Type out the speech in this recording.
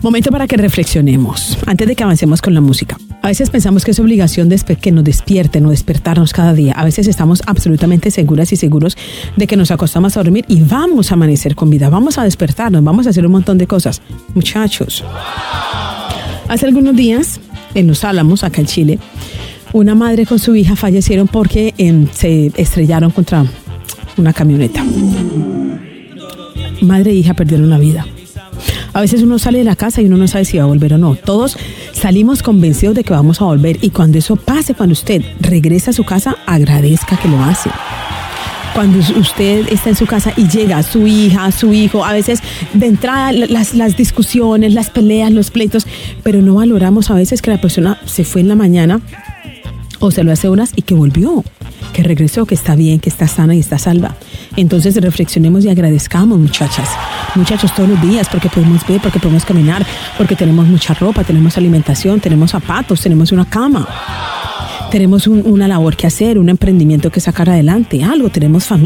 Momento para que reflexionemos, antes de que avancemos con la música. A veces pensamos que es obligación que nos despierten o despertarnos cada día. A veces estamos absolutamente seguras y seguros de que nos acostamos a dormir y vamos a amanecer con vida, vamos a despertarnos, vamos a hacer un montón de cosas. Muchachos, hace algunos días, en Los Álamos, acá en Chile, una madre con su hija fallecieron porque se estrellaron contra una camioneta. Madre e hija perdieron la vida. A veces uno sale de la casa y uno no sabe si va a volver o no. Todos salimos convencidos de que vamos a volver, y cuando eso pase, cuando usted regresa a su casa, agradezca que lo hace. Cuando usted está en su casa y llega su hija, su hijo, a veces de entrada las discusiones, las peleas, los pleitos, pero no valoramos a veces que la persona se fue en la mañana o se lo hace horas y que volvió, que regresó, que está bien, que está sana y está salva. Entonces reflexionemos y agradezcamos, muchachos, todos los días, porque podemos ver, porque podemos caminar, porque tenemos mucha ropa, tenemos alimentación, tenemos zapatos, tenemos una cama, tenemos una labor que hacer, un emprendimiento que sacar adelante, algo, tenemos familia.